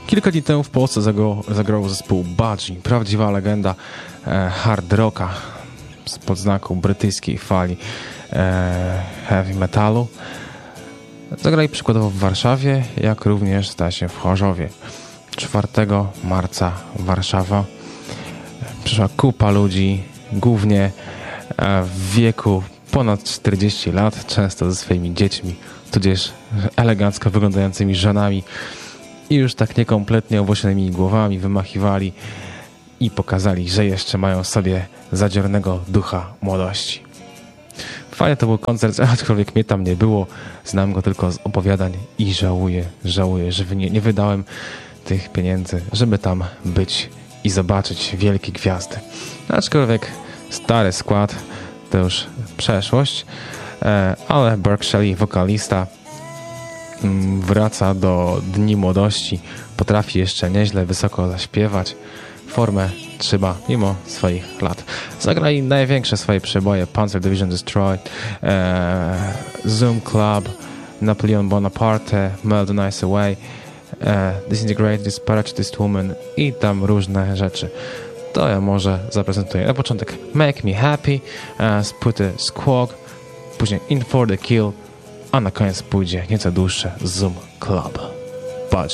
Kilka dni temu w Polsce zagrał zespół Budgie, prawdziwa legenda hard rocka spod znaku brytyjskiej fali heavy metalu. Zagrali przykładowo w Warszawie, jak również stała się w Chorzowie. 4 marca Warszawa. Przyszła kupa ludzi, głównie w wieku ponad 40 lat, często ze swoimi dziećmi, tudzież elegancko wyglądającymi żonami i już tak niekompletnie owłosionymi głowami wymachiwali i pokazali, że jeszcze mają w sobie zadziornego ducha młodości. Fajny to był koncert, aczkolwiek mnie tam nie było. Znam go tylko z opowiadań i żałuję, że nie wydałem tych pieniędzy, żeby tam być i zobaczyć wielkie gwiazdy. Aczkolwiek stary skład to już przeszłość, ale Burke Shelley, wokalista, wraca do dni młodości, potrafi jeszcze nieźle wysoko zaśpiewać. Formę trzyma mimo swoich lat. Zagrali największe swoje przeboje: Panzer Division Destroyed, Zoom Club, Napoleon Bonaparte, Melt the Nice Away, Disintegrate This Parachutist Woman i tam różne rzeczy. To ja może zaprezentuję. Na początek Make Me Happy z płyty Squawk, później In For The Kill, a na koniec pójdzie nieco dłuższe Zoom Club.